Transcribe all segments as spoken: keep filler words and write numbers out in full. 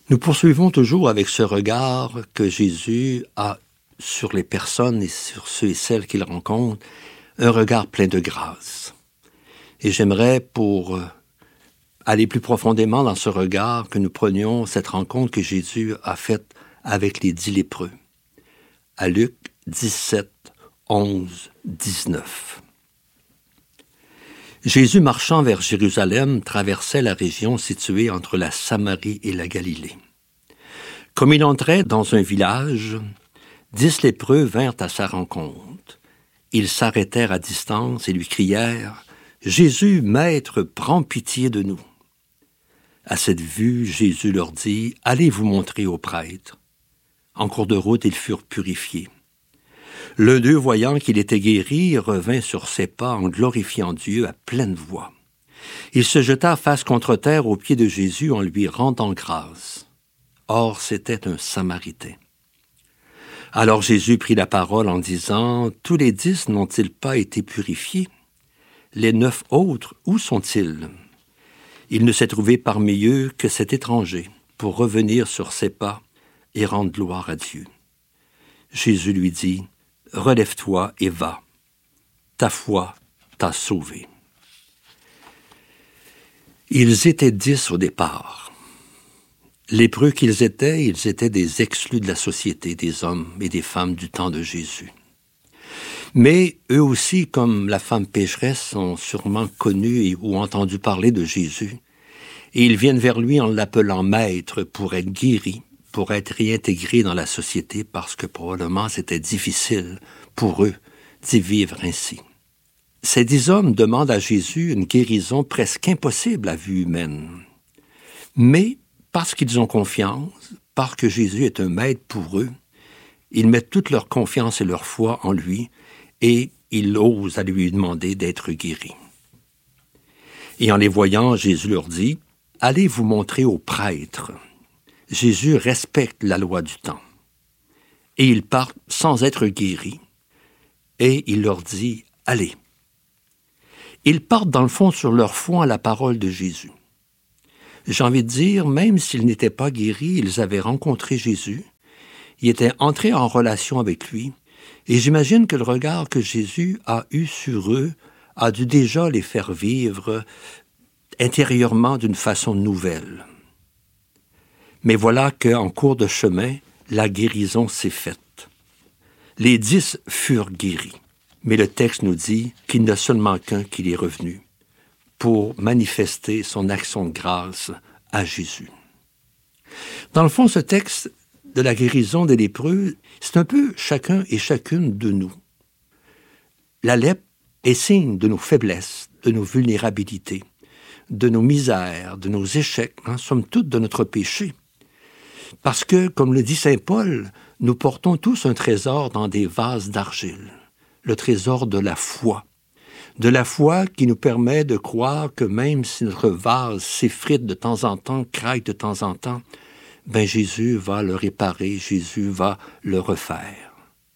Nous poursuivons toujours avec ce regard que Jésus a sur les personnes et sur ceux et celles qu'il rencontre, un regard plein de grâce. Et j'aimerais, pour aller plus profondément dans ce regard, que nous prenions cette rencontre que Jésus a faite avec les dix lépreux. À Luc dix-sept, onze, dix-neuf. Jésus, marchant vers Jérusalem, traversait la région située entre la Samarie et la Galilée. Comme il entrait dans un village, dix lépreux vinrent à sa rencontre. Ils s'arrêtèrent à distance et lui crièrent « Jésus, Maître, prends pitié de nous !» À cette vue, Jésus leur dit « Allez vous montrer aux prêtres. » En cours de route, ils furent purifiés. L'un d'eux, voyant qu'il était guéri, revint sur ses pas en glorifiant Dieu à pleine voix. Il se jeta face contre terre aux pieds de Jésus en lui rendant grâce. Or, c'était un Samaritain. Alors Jésus prit la parole en disant « Tous les dix n'ont-ils pas été purifiés? Les neuf autres, où sont-ils? » Il ne s'est trouvé parmi eux que cet étranger pour revenir sur ses pas et rendre gloire à Dieu. Jésus lui dit « Relève-toi et va. Ta foi t'a sauvé. » Ils étaient dix au départ. Lépreux qu'ils étaient, ils étaient des exclus de la société, des hommes et des femmes du temps de Jésus. Mais eux aussi, comme la femme pécheresse, ont sûrement connu et, ou entendu parler de Jésus. Et ils viennent vers lui en l'appelant maître pour être guéris, pour être réintégrés dans la société, parce que probablement c'était difficile pour eux d'y vivre ainsi. Ces dix hommes demandent à Jésus une guérison presque impossible à vue humaine. Mais parce qu'ils ont confiance, parce que Jésus est un maître pour eux, ils mettent toute leur confiance et leur foi en lui et ils osent à lui demander d'être guéris. Et en les voyant, Jésus leur dit « Allez vous montrer aux prêtres. » Jésus respecte la loi du temps. Et ils partent sans être guéris. Et il leur dit « Allez ». Ils partent dans le fond sur leur foi à la parole de Jésus. J'ai envie de dire, même s'ils n'étaient pas guéris, ils avaient rencontré Jésus, ils étaient entrés en relation avec lui, et j'imagine que le regard que Jésus a eu sur eux a dû déjà les faire vivre intérieurement d'une façon nouvelle. Mais voilà qu'en cours de chemin, la guérison s'est faite. Les dix furent guéris, mais le texte nous dit qu'il n'y a seulement qu'un qui est revenu pour manifester son action de grâce à Jésus. Dans le fond, ce texte de la guérison des lépreux, c'est un peu chacun et chacune de nous. La lèpre est signe de nos faiblesses, de nos vulnérabilités, de nos misères, de nos échecs, hein, somme toute de notre péché. Parce que, comme le dit saint Paul, nous portons tous un trésor dans des vases d'argile, le trésor de la foi. De la foi qui nous permet de croire que même si notre vase s'effrite de temps en temps, craque de temps en temps, ben Jésus va le réparer, Jésus va le refaire.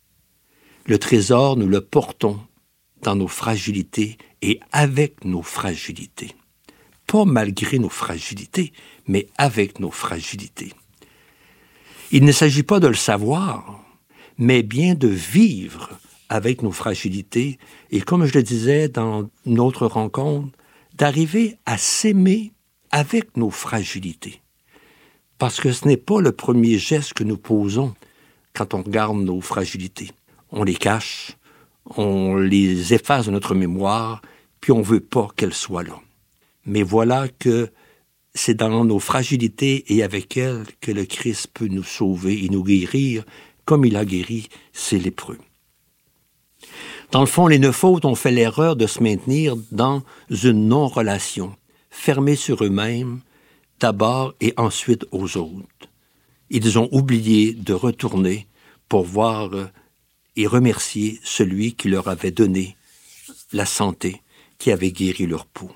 Le trésor, nous le portons dans nos fragilités et avec nos fragilités. Pas malgré nos fragilités, mais avec nos fragilités. Il ne s'agit pas de le savoir, mais bien de vivre avec nos fragilités, et comme je le disais dans notre rencontre, d'arriver à s'aimer avec nos fragilités. Parce que ce n'est pas le premier geste que nous posons quand on regarde nos fragilités. On les cache, on les efface de notre mémoire, puis on ne veut pas qu'elles soient là. Mais voilà que c'est dans nos fragilités et avec elles que le Christ peut nous sauver et nous guérir, comme il a guéri ces lépreux. Dans le fond, les neuf autres ont fait l'erreur de se maintenir dans une non-relation, fermés sur eux-mêmes, d'abord et ensuite aux autres. Ils ont oublié de retourner pour voir et remercier celui qui leur avait donné la santé, qui avait guéri leur peau.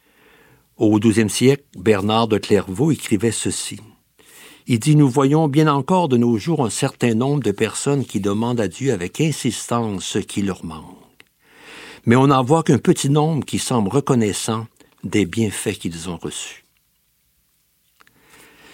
Au douzième siècle, Bernard de Clairvaux écrivait ceci. Il dit « Nous voyons bien encore de nos jours un certain nombre de personnes qui demandent à Dieu avec insistance ce qui leur manque. Mais on n'en voit qu'un petit nombre qui semble reconnaissant des bienfaits qu'ils ont reçus. »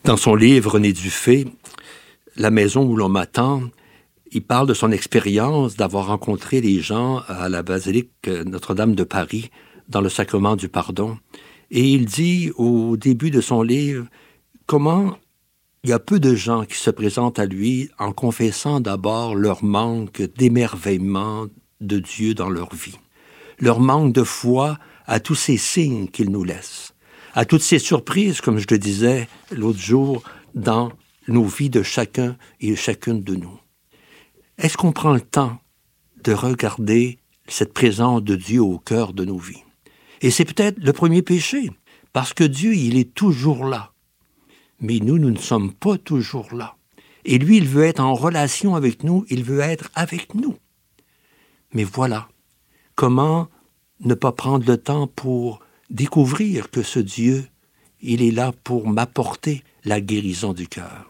Dans son livre « René Dufay », La maison où l'on m'attend, il parle de son expérience d'avoir rencontré les gens à la basilique Notre-Dame de Paris dans le sacrement du pardon. Et il dit au début de son livre comment il y a peu de gens qui se présentent à lui en confessant d'abord leur manque d'émerveillement de Dieu dans leur vie, leur manque de foi à tous ces signes qu'il nous laisse, à toutes ces surprises, comme je le disais l'autre jour, dans nos vies de chacun et chacune de nous. Est-ce qu'on prend le temps de regarder cette présence de Dieu au cœur de nos vies? Et c'est peut-être le premier péché, parce que Dieu, il est toujours là. Mais nous, nous ne sommes pas toujours là. Et lui, il veut être en relation avec nous, il veut être avec nous. Mais voilà, comment ne pas prendre le temps pour découvrir que ce Dieu, il est là pour m'apporter la guérison du cœur.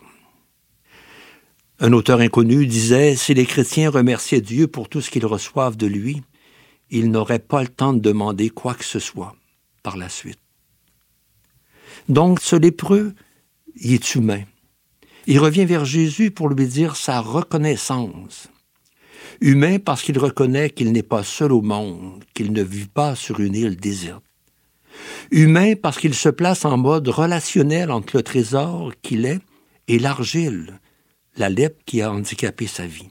Un auteur inconnu disait « Si les chrétiens remerciaient Dieu pour tout ce qu'ils reçoivent de lui, ils n'auraient pas le temps de demander quoi que ce soit par la suite. » Donc, ce lépreux, il est humain. Il revient vers Jésus pour lui dire sa reconnaissance. Humain parce qu'il reconnaît qu'il n'est pas seul au monde, qu'il ne vit pas sur une île déserte. Humain parce qu'il se place en mode relationnel entre le trésor qu'il est et l'argile, la lèpre qui a handicapé sa vie.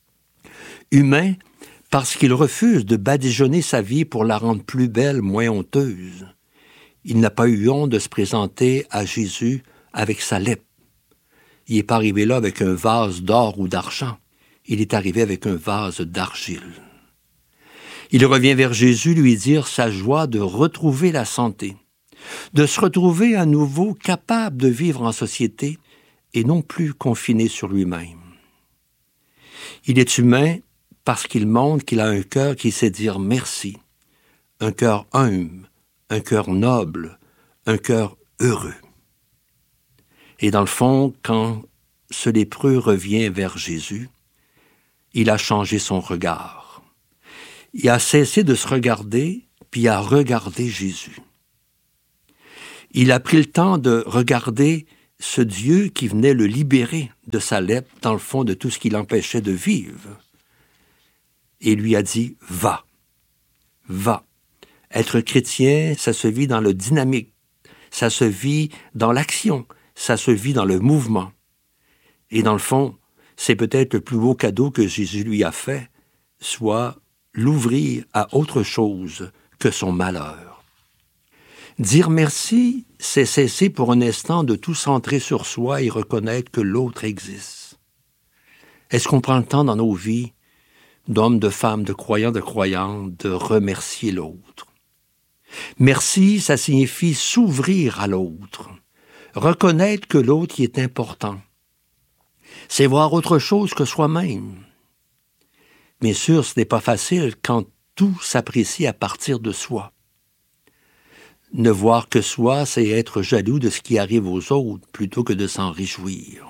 Humain parce qu'il refuse de badigeonner sa vie pour la rendre plus belle, moins honteuse. Il n'a pas eu honte de se présenter à Jésus avec sa lèpre. Il n'est pas arrivé là avec un vase d'or ou d'argent. Il est arrivé avec un vase d'argile. Il revient vers Jésus lui dire sa joie de retrouver la santé, de se retrouver à nouveau capable de vivre en société et non plus confiné sur lui-même. Il est humain parce qu'il montre qu'il a un cœur qui sait dire merci, un cœur humble, un cœur noble, un cœur heureux. Et dans le fond, quand ce lépreux revient vers Jésus, il a changé son regard. Il a cessé de se regarder, puis a regardé Jésus. Il a pris le temps de regarder ce Dieu qui venait le libérer de sa lèpre, dans le fond de tout ce qui l'empêchait de vivre. Et lui a dit « Va, va ». Être chrétien, ça se vit dans le dynamique, ça se vit dans l'action, ça se vit dans le mouvement. Et dans le fond, c'est peut-être le plus beau cadeau que Jésus lui a fait, soit l'ouvrir à autre chose que son malheur. Dire merci, c'est cesser pour un instant de tout centrer sur soi et reconnaître que l'autre existe. Est-ce qu'on prend le temps dans nos vies, d'hommes, de femmes, de croyants, de croyantes, de remercier l'autre? Merci, ça signifie s'ouvrir à l'autre, reconnaître que l'autre y est important. C'est voir autre chose que soi-même. Bien sûr, ce n'est pas facile quand tout s'apprécie à partir de soi. Ne voir que soi, c'est être jaloux de ce qui arrive aux autres plutôt que de s'en réjouir.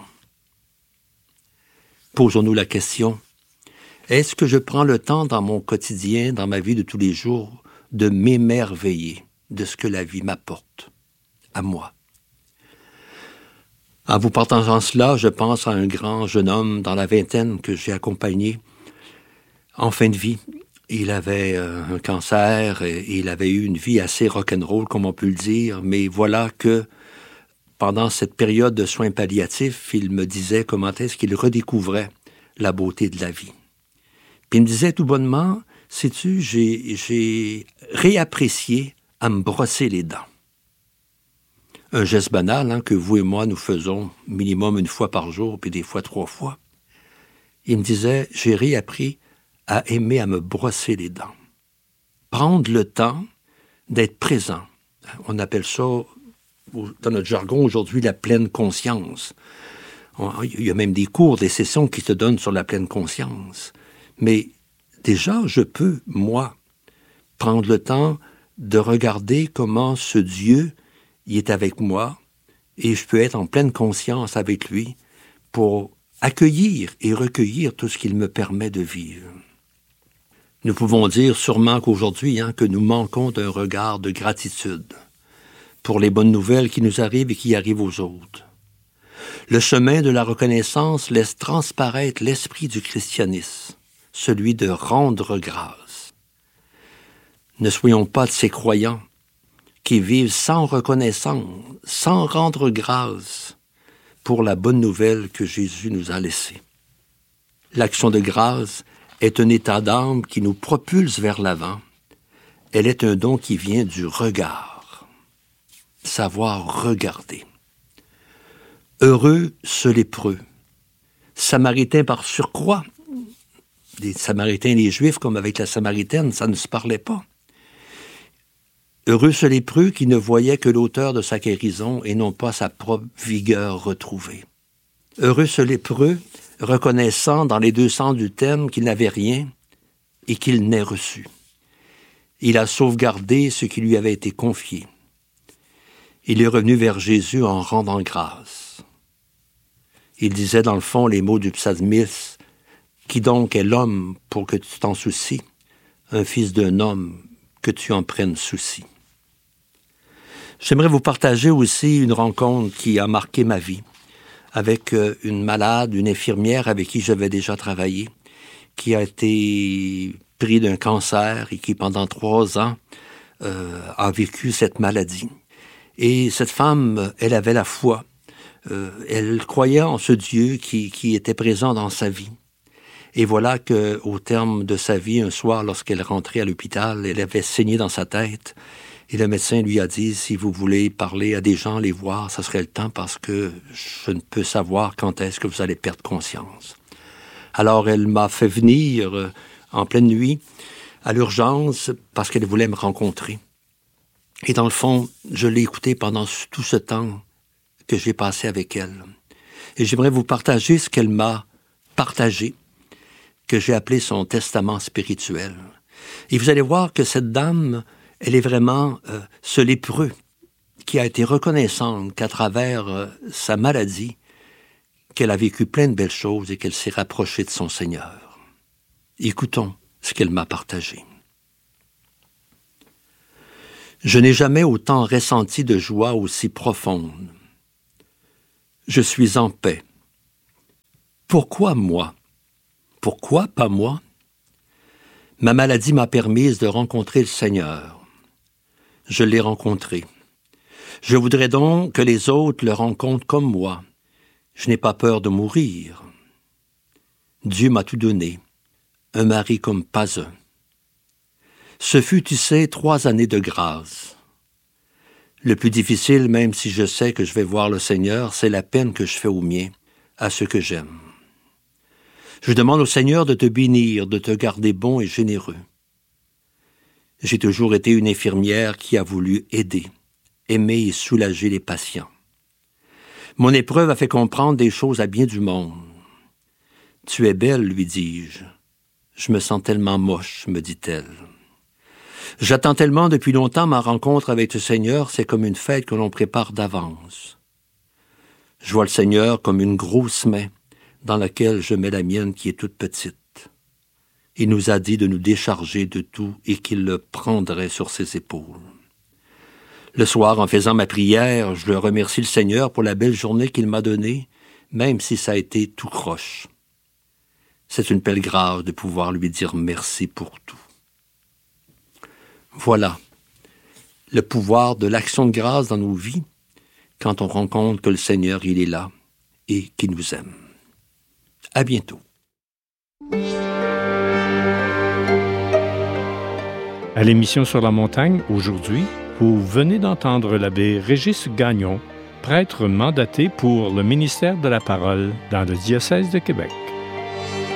Posons-nous la question, est-ce que je prends le temps dans mon quotidien, dans ma vie de tous les jours, de m'émerveiller de ce que la vie m'apporte, à moi? En vous partageant cela, je pense à un grand jeune homme dans la vingtaine que j'ai accompagné en fin de vie. Il avait euh, un cancer et il avait eu une vie assez rock'n'roll, comme on peut le dire, mais voilà que pendant cette période de soins palliatifs, il me disait comment est-ce qu'il redécouvrait la beauté de la vie. Puis il me disait tout bonnement, sais-tu, j'ai, j'ai réapprécié à me brosser les dents. Un geste banal hein, que vous et moi nous faisons minimum une fois par jour, puis des fois trois fois. Il me disait, j'ai réappris à aimer à me brosser les dents. Prendre le temps d'être présent. On appelle ça, dans notre jargon aujourd'hui, la pleine conscience. Il y a même des cours, des sessions qui se donnent sur la pleine conscience. Mais déjà, je peux, moi, prendre le temps de regarder comment ce Dieu il est avec moi et je peux être en pleine conscience avec lui pour accueillir et recueillir tout ce qu'il me permet de vivre. Nous pouvons dire sûrement qu'aujourd'hui, hein, que nous manquons d'un regard de gratitude pour les bonnes nouvelles qui nous arrivent et qui arrivent aux autres. Le chemin de la reconnaissance laisse transparaître l'esprit du christianisme, celui de rendre grâce. Ne soyons pas de ces croyants qui vivent sans reconnaissance, sans rendre grâce pour la bonne nouvelle que Jésus nous a laissée. L'action de grâce est un état d'âme qui nous propulse vers l'avant. Elle est un don qui vient du regard. Savoir regarder. Heureux ce lépreux, Samaritain par surcroît. Les Samaritains et les Juifs, comme avec la Samaritaine, ça ne se parlait pas. Heureux ce lépreux qui ne voyait que l'auteur de sa guérison et non pas sa propre vigueur retrouvée. Heureux ce lépreux, reconnaissant dans les deux sens du terme qu'il n'avait rien et qu'il n'ait reçu. Il a sauvegardé ce qui lui avait été confié. Il est revenu vers Jésus en rendant grâce. Il disait dans le fond les mots du psalmiste, « Qui donc est l'homme pour que tu t'en soucies, un fils d'un homme que tu en prennes souci. » J'aimerais vous partager aussi une rencontre qui a marqué ma vie avec une malade, une infirmière avec qui j'avais déjà travaillé, qui a été pris d'un cancer et qui, pendant trois ans, euh, a vécu cette maladie. Et cette femme, elle avait la foi. Euh, elle croyait en ce Dieu qui, qui était présent dans sa vie. Et voilà qu'au terme de sa vie, un soir, lorsqu'elle rentrait à l'hôpital, elle avait saigné dans sa tête. Et le médecin lui a dit, si vous voulez parler à des gens, les voir, ça serait le temps parce que je ne peux savoir quand est-ce que vous allez perdre conscience. Alors elle m'a fait venir euh, en pleine nuit à l'urgence parce qu'elle voulait me rencontrer. Et dans le fond, je l'ai écoutée pendant tout ce temps que j'ai passé avec elle. Et j'aimerais vous partager ce qu'elle m'a partagé, que j'ai appelé son testament spirituel. Et vous allez voir que cette dame, elle est vraiment euh, ce lépreux qui a été reconnaissante qu'à travers euh, sa maladie, qu'elle a vécu plein de belles choses et qu'elle s'est rapprochée de son Seigneur. Écoutons ce qu'elle m'a partagé. Je n'ai jamais autant ressenti de joie aussi profonde. Je suis en paix. Pourquoi moi? Pourquoi pas moi? Ma maladie m'a permise de rencontrer le Seigneur. Je l'ai rencontré. Je voudrais donc que les autres le rencontrent comme moi. Je n'ai pas peur de mourir. Dieu m'a tout donné, un mari comme pas un. Ce fut, tu sais, trois années de grâce. Le plus difficile, même si je sais que je vais voir le Seigneur, c'est la peine que je fais au mien, à ceux que j'aime. Je demande au Seigneur de te bénir, de te garder bon et généreux. J'ai toujours été une infirmière qui a voulu aider, aimer et soulager les patients. Mon épreuve a fait comprendre des choses à bien du monde. « Tu es belle, lui dis-je. Je me sens tellement moche, me dit-elle. J'attends tellement depuis longtemps ma rencontre avec le Seigneur, c'est comme une fête que l'on prépare d'avance. Je vois le Seigneur comme une grosse main dans laquelle je mets la mienne qui est toute petite. Il nous a dit de nous décharger de tout et qu'il le prendrait sur ses épaules. Le soir, en faisant ma prière, je le remercie le Seigneur pour la belle journée qu'il m'a donnée, même si ça a été tout croche. C'est une belle grâce de pouvoir lui dire merci pour tout. Voilà le pouvoir de l'action de grâce dans nos vies quand on rencontre que le Seigneur, il est là et qu'il nous aime. À bientôt. À l'émission Sur la montagne, aujourd'hui, vous venez d'entendre l'abbé Régis Gagnon, prêtre mandaté pour le ministère de la Parole dans le diocèse de Québec.